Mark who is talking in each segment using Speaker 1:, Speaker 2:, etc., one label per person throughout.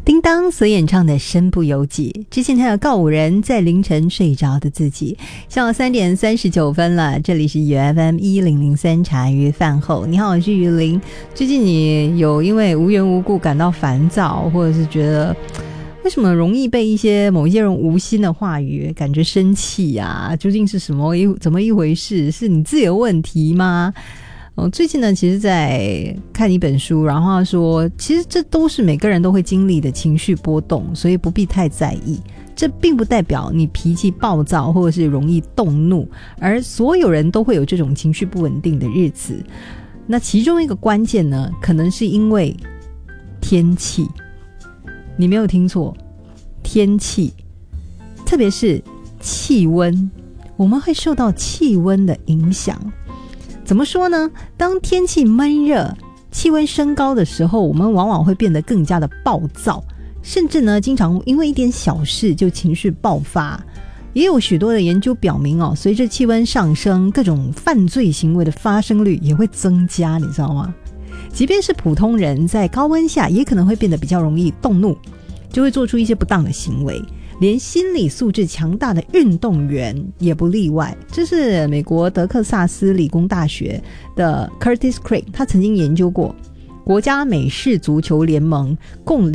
Speaker 1: 叮当所演唱的身不由己，之前还有告五人在凌晨睡着的自己。下午3点39分了，这里是 UFM1003 茶余饭后。你好，我是于林。最近你有因为无缘无故感到烦躁，或者是觉得为什么容易被某一些人无心的话语感觉生气啊？究竟是怎么一回事？是你自己的问题吗？最近呢，其实在看一本书，然后他说其实这都是每个人都会经历的情绪波动，所以不必太在意。这并不代表你脾气暴躁或者是容易动怒，而所有人都会有这种情绪不稳定的日子。那其中一个关键呢，可能是因为天气。你没有听错，天气，特别是气温，我们会受到气温的影响。怎么说呢？当天气闷热，气温升高的时候，我们往往会变得更加的暴躁，甚至呢，经常因为一点小事就情绪爆发。也有许多的研究表明随着气温上升，各种犯罪行为的发生率也会增加，你知道吗？即便是普通人在高温下也可能会变得比较容易动怒，就会做出一些不当的行为，连心理素质强大的运动员也不例外。这是美国德克萨斯理工大学的 Curtis Craig， 他曾经研究过国家美式足球联盟共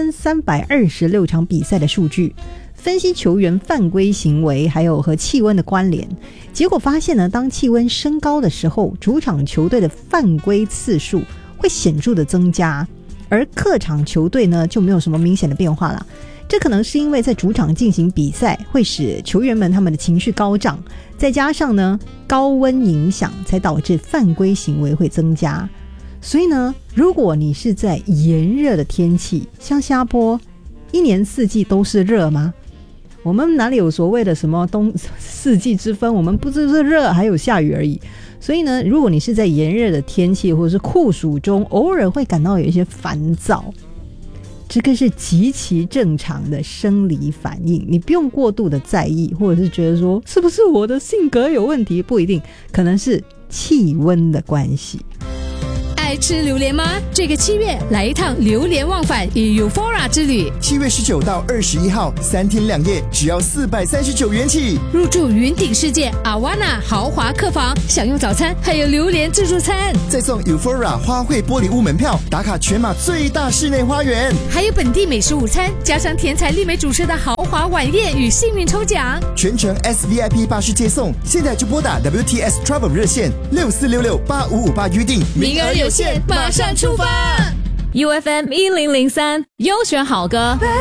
Speaker 1: 2326场比赛的数据，分析球员犯规行为还有和气温的关联。结果发现呢，当气温升高的时候，主场球队的犯规次数会显著的增加，而客场球队呢就没有什么明显的变化了。这可能是因为在主场进行比赛会使球员们他们的情绪高涨，再加上呢高温影响，才导致犯规行为会增加。所以呢，如果你是在炎热的天气，像新加坡一年四季都是热吗？我们哪里有所谓的什么四季之分？我们不只是热还有下雨而已。所以呢，如果你是在炎热的天气或者是酷暑中，偶尔会感到有一些烦躁，这个是极其正常的生理反应，你不用过度的在意，或者是觉得说是不是我的性格有问题，不一定，可能是气温的关系。
Speaker 2: 爱吃榴莲吗？这个7月来一趟榴莲忘返与 Eufora 之旅。
Speaker 3: 7月19到21号3天2夜，只要439元起，
Speaker 2: 入住云顶世界 Awana 豪华客房，享用早餐还有榴莲自助餐，
Speaker 3: 再送 Eufora 花卉玻璃屋门票，打卡全马最大室内花园，
Speaker 2: 还有本地美食午餐，加上甜彩丽美主持的豪华晚宴与幸运抽奖，
Speaker 3: 全程 SVIP 巴士接送。现在就拨打 WTS Travel 热线64668558预定，
Speaker 2: 名额有限，马上出发。UFM1003 优选好歌。